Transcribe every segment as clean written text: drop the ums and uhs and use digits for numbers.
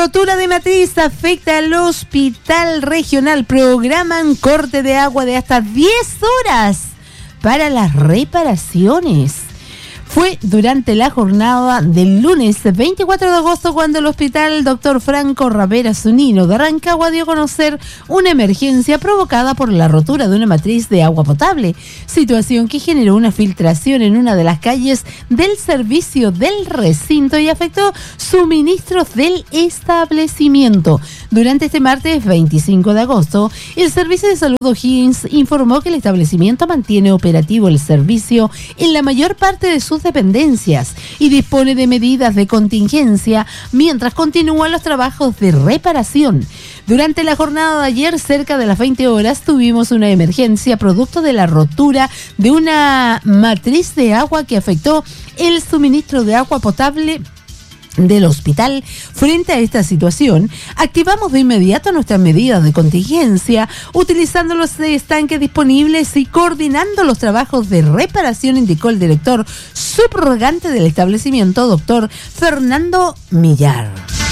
Rotura de matriz afecta al hospital regional. Programan corte de agua de hasta 10 horas para las reparaciones. Fue durante la jornada del lunes 24 de agosto cuando el hospital Dr. Franco Ravera Zunino de Rancagua dio a conocer una emergencia provocada por la rotura de una matriz de agua potable, situación que generó una filtración en una de las calles del servicio del recinto y afectó suministros del establecimiento. Durante este martes 25 de agosto, el Servicio de Salud O'Higgins informó que el establecimiento mantiene operativo el servicio en la mayor parte de sus dependencias y dispone de medidas de contingencia mientras continúan los trabajos de reparación. Durante la jornada de ayer, cerca de las 20 horas, tuvimos una emergencia producto de la rotura de una matriz de agua que afectó el suministro de agua potable del hospital. Frente a esta situación, activamos de inmediato nuestras medidas de contingencia, utilizando los estanques disponibles y coordinando los trabajos de reparación, indicó el director subrogante del establecimiento, doctor Fernando Millar.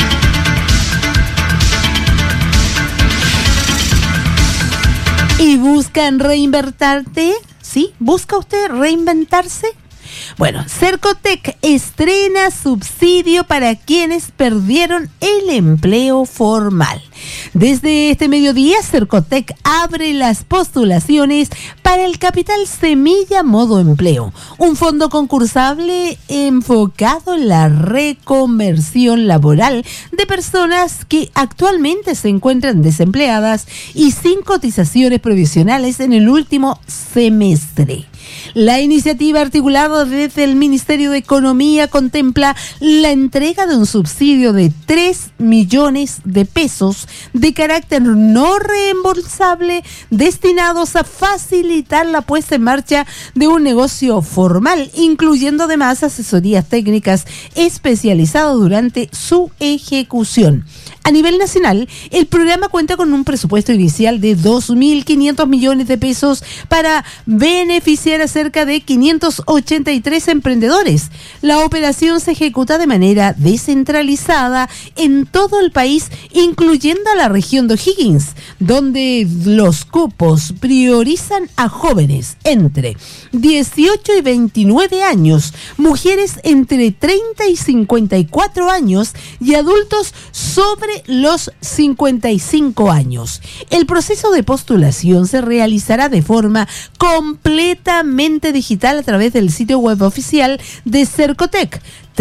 ¿Y buscan reinvertirte? ¿Sí? ¿Busca usted reinventarse? Bueno, Cercotec estrena subsidio para quienes perdieron el empleo formal. Desde este mediodía, Cercotec abre las postulaciones para el Capital Semilla Modo Empleo, un fondo concursable enfocado en la reconversión laboral de personas que actualmente se encuentran desempleadas y sin cotizaciones provisionales en el último semestre. La iniciativa articulada desde el Ministerio de Economía contempla la entrega de un subsidio de 3 millones de pesos de carácter no reembolsable destinados a facilitar la puesta en marcha de un negocio formal, incluyendo además asesorías técnicas especializadas durante su ejecución. A nivel nacional, el programa cuenta con un presupuesto inicial de 2.500 millones de pesos para beneficiar a cerca de 583 emprendedores. La operación se ejecuta de manera descentralizada en todo el país, incluyendo a la región de O'Higgins, donde los cupos priorizan a jóvenes entre 18 y 29 años, mujeres entre 30 y 54 años y adultos sobre los 55 años. El proceso de postulación se realizará de forma completamente digital a través del sitio web oficial de Cercotec,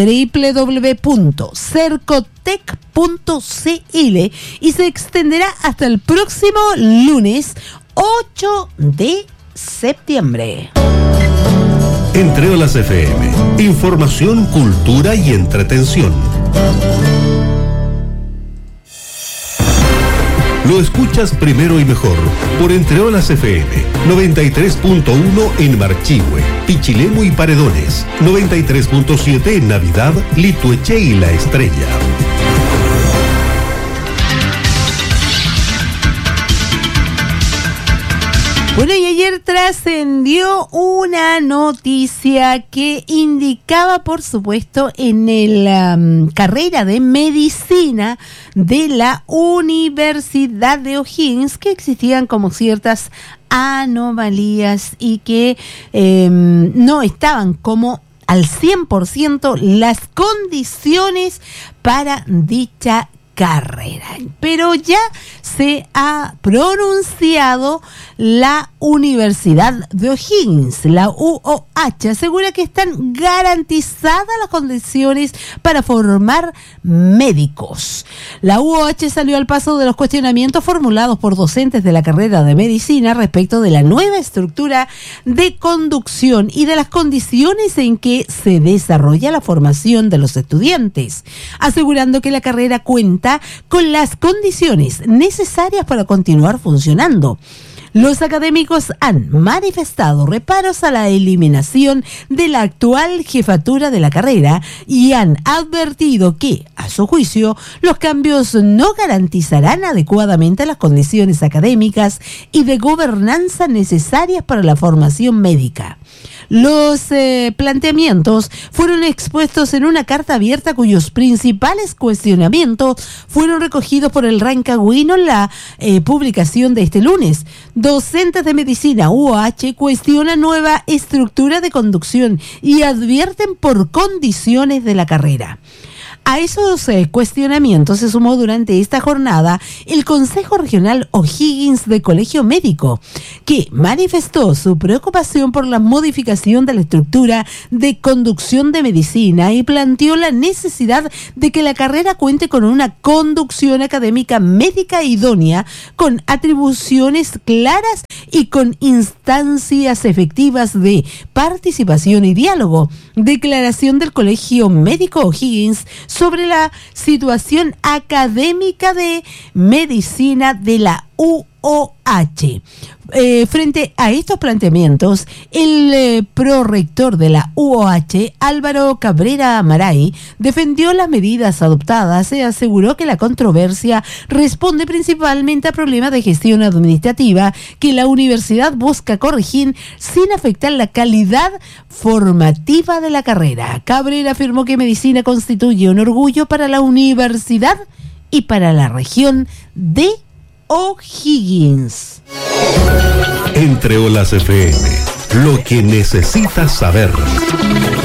www.cercotec.cl, y se extenderá hasta el próximo lunes 8 de septiembre. Entre Olas FM, información, cultura y entretención. Lo escuchas primero y mejor por Entre Olas FM 93.1 en Marchihue, Pichilemu y Paredones, 93.7 en Navidad, Litueche y La Estrella. Bueno, y ayer trascendió una noticia que indicaba, por supuesto, en la carrera de medicina de la Universidad de O'Higgins, que existían como ciertas anomalías y que no estaban como al 100% las condiciones para dicha carrera. Pero ya se ha pronunciado la Universidad de O'Higgins, la UOH, asegura que están garantizadas las condiciones para formar médicos. La UOH salió al paso de los cuestionamientos formulados por docentes de la carrera de medicina respecto de la nueva estructura de conducción y de las condiciones en que se desarrolla la formación de los estudiantes, asegurando que la carrera cuenta con las condiciones necesarias para continuar funcionando. Los académicos han manifestado reparos a la eliminación de la actual jefatura de la carrera y han advertido que, a su juicio, los cambios no garantizarán adecuadamente las condiciones académicas y de gobernanza necesarias para la formación médica. Los planteamientos fueron expuestos en una carta abierta cuyos principales cuestionamientos fueron recogidos por el Rancagüino en la publicación de este lunes. Docentes de medicina UOH cuestionan nueva estructura de conducción y advierten por condiciones de la carrera. A esos cuestionamientos se sumó durante esta jornada el Consejo Regional O'Higgins de Colegio Médico, que manifestó su preocupación por la modificación de la estructura de conducción de medicina y planteó la necesidad de que la carrera cuente con una conducción académica médica idónea, con atribuciones claras y con instancias efectivas de participación y diálogo. Declaración del Colegio Médico O'Higgins sobre la situación académica de medicina de la UOH. Frente a estos planteamientos, el prorector de la UOH, Álvaro Cabrera Maray, defendió las medidas adoptadas y aseguró que la controversia responde principalmente a problemas de gestión administrativa que la universidad busca corregir sin afectar la calidad formativa de la carrera. Cabrera afirmó que medicina constituye un orgullo para la universidad y para la región de O'Higgins. Entre Olas FM, lo que necesitas saber.